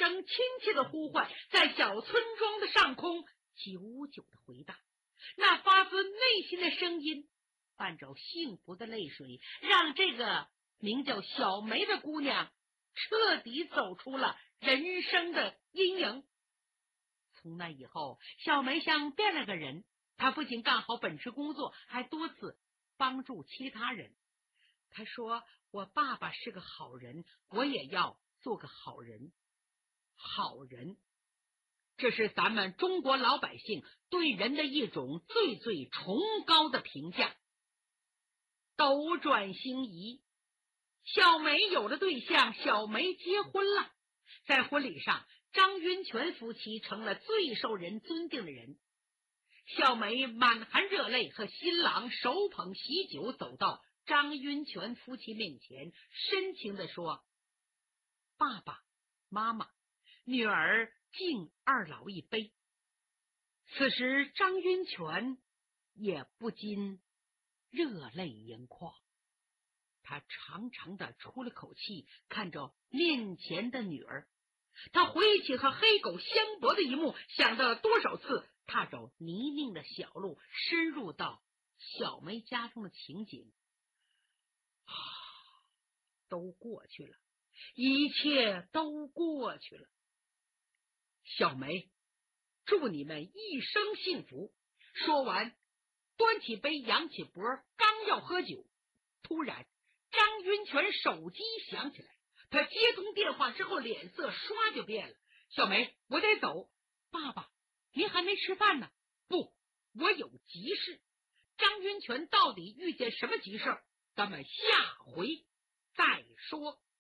声亲切的呼唤在小村庄的上空久久的回荡，那发自内心的声音伴着幸福的泪水，让这个名叫小梅的姑娘彻底走出了人生的阴影。从那以后，小梅像变了个人，她不仅干好本职工作，还多次帮助其他人。她说，我爸爸是个好人，我也要做个好人。好人，这是咱们中国老百姓对人的一种最最崇高的评价。斗转星移，小梅有了对象，小梅结婚了。在婚礼上，张云泉夫妻成了最受人尊敬的人。小梅满含热泪，和新郎手捧喜酒走到张云泉夫妻面前，深情地说，爸爸妈妈，女儿敬二老一杯。此时张云泉也不禁热泪盈眶，他长长的出了口气，看着面前的女儿，他回忆起和黑狗相搏的一幕，想到了多少次踏着泥泞的小路深入到小梅家中的情景。都过去了，一切都过去了。小梅，祝你们一生幸福。说完，端起杯，扬起脖，刚要喝酒，突然张云泉手机响起来，他接通电话之后，脸色唰就变了。小梅，我得走。爸爸，您还没吃饭呢。不，我有急事。张云泉到底遇见什么急事？咱们下回再说。